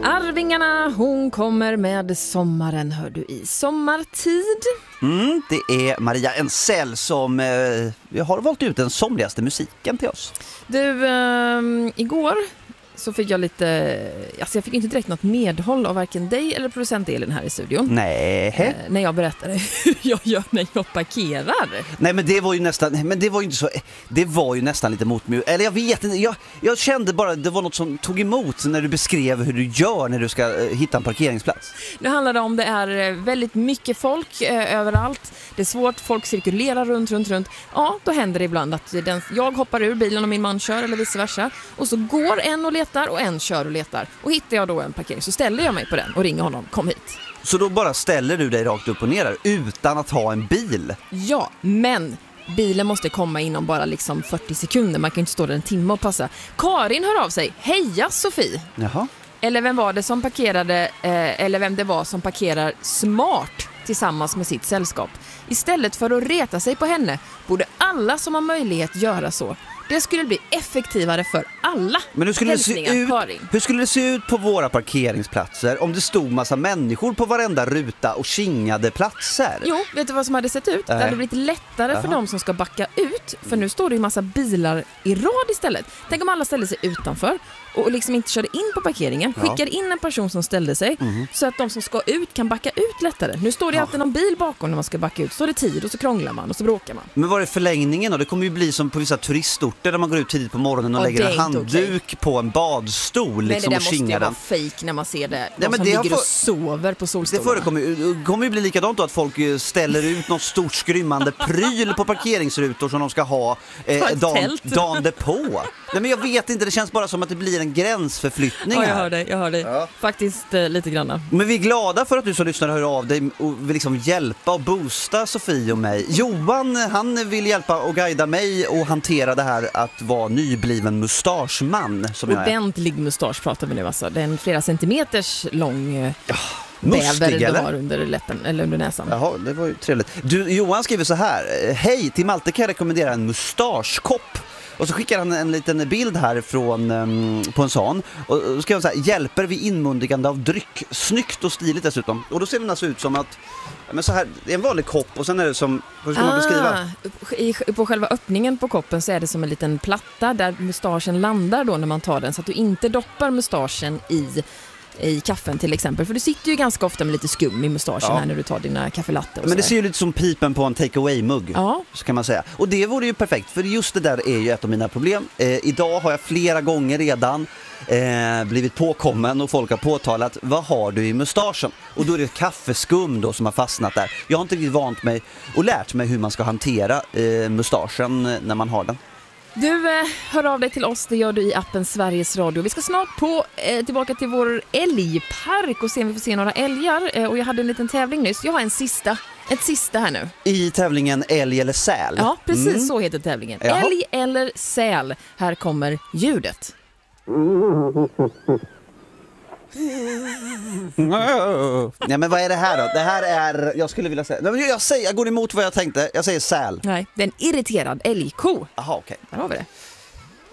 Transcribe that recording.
Arvingarna, hon kommer med sommaren, hör du, i sommartid. Det är Maria Ensell som har valt ut den somligaste musiken till oss. Du, igår så fick jag jag fick inte direkt något medhåll av varken dig eller producent Elin här i studion. Nej. När jag berättade hur jag gör när jag parkerar. Nej, men det var ju nästan, men det var ju inte så, det var ju nästan lite motmjut. Eller jag vet inte, jag kände bara det var något som tog emot när du beskrev hur du gör när du ska hitta en parkeringsplats. Nu handlar det om det är väldigt mycket folk överallt. Det är svårt, folk cirkulerar runt. Ja, då händer det ibland att jag hoppar ur bilen och min man kör eller vice versa. Och så går en och letar och en kör och letar. Och hittar jag då en parkering så ställer jag mig på den och ringer honom, kom hit. Så då bara ställer du dig rakt upp och ner där, utan att ha en bil? Ja, men bilen måste komma inom bara liksom 40 sekunder. Man kan inte stå där en timme och passa. Karin hör av sig. Heja Sofie! Jaha. Eller vem var det som parkerade, eller vem det var som parkerar smart tillsammans med sitt sällskap. Istället för att reta sig på henne borde alla som har möjlighet göra så. Det skulle bli effektivare för alla. Men hur skulle det se ut på våra parkeringsplatser om det stod massa människor på varenda ruta och kingade platser? Jo, vet du vad som hade sett ut? Det hade blivit lättare för de som ska backa ut. För nu står det ju massa bilar i rad istället. Tänk om alla ställde sig utanför och liksom inte körde in på parkeringen. Skickar in en person som ställde sig så att de som ska ut kan backa ut lättare. Nu står det alltid någon bil bakom när man ska backa ut. Så är det tid och så krånglar man och så bråkar man. Men vad är förlängningen då? Det kommer ju bli som på vissa turistorter där man går ut tidigt på morgonen och lägger en handduk på en badstol liksom, men och det kingar den. måste ju vara fake när man ser det. Ja, som ligger och sover på solstolarna. Det kommer ju bli likadant då att folk ställer ut något stort skrymmande pryl på parkeringsrutor som de ska ha dagen depå. Nej, men jag vet inte, det känns bara som att det blir en gränsförflyttning här. Jag hör dig. Ja. Faktiskt lite granna. Men vi är glada för att du som lyssnar hör av dig och vill liksom hjälpa och boosta Sofie och mig. Johan, han vill hjälpa och guida mig och hantera det här att vara nybliven mustaschman som jag är. Ordentlig mustasch pratar vi nu alltså. Det är en flera centimeters lång bäver det har under läppen eller under näsan. Jaha, det var ju trevligt. Johan skriver så här: hej, till Malte kan jag rekommendera en mustaschkopp. Och så skickar han en liten bild här på en sån. Och så ska jag säga, hjälper vid inmundigande av dryck. Snyggt och stiligt dessutom. Och då ser den alltså ut som att, men så här, det är en vanlig kopp och sen är det som, hur ska man beskriva? På själva öppningen på koppen så är det som en liten platta där mustaschen landar då när man tar den. Så att du inte doppar mustaschen i kaffen till exempel. För du sitter ju ganska ofta med lite skum i mustaschen här när du tar dina kaffelatte. Men det ser ju lite som pipen på en take-away-mugg, så kan man säga. Och det vore ju perfekt, för just det där är ju ett av mina problem. Idag har jag flera gånger redan blivit påkommen och folk har påtalat: vad har du i mustaschen? Och då är det kaffeskum då som har fastnat där. Jag har inte riktigt vant mig och lärt mig hur man ska hantera mustaschen när man har den. Du hör av dig till oss, det gör du i appen Sveriges Radio. Vi ska snart tillbaka till vår älgpark och se om vi får se några älgar. Och jag hade en liten tävling nyss. Jag har ett sista här nu. I tävlingen älg eller säl? Ja, precis så heter tävlingen. Jaha. Älg eller säl. Här kommer ljudet. Nej, men vad är det här då? Det här är, jag skulle vilja säga, jag går emot vad jag tänkte. Jag säger säl. Nej, det är en irriterad älgko. Aha, okej. Där har vi det.